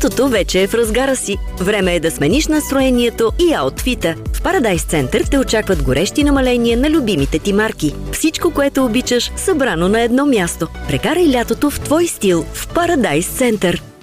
Лятото вече е в разгара си. Време е да смениш настроението и аутфита. В Парадайс Център те очакват горещи намаления на любимите ти марки. Всичко, което обичаш, събрано на едно място. Прекарай лятото в твой стил в Парадайс Център.